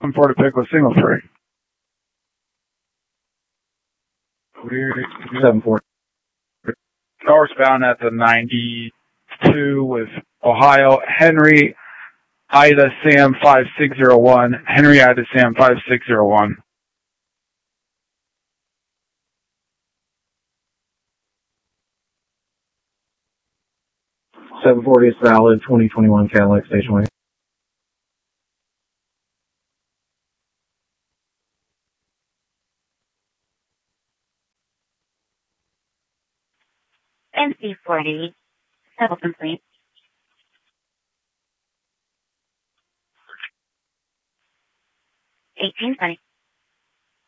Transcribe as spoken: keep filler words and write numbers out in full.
for to pick with single free. seven four. Northbound at the ninety-two with Ohio. Henry Ida Sam five six zero one. Henry Ida Sam five six zero one. seven forty is valid. twenty twenty-one Cadillac Station Wagon. N C forty, double complete. eighteen twenty.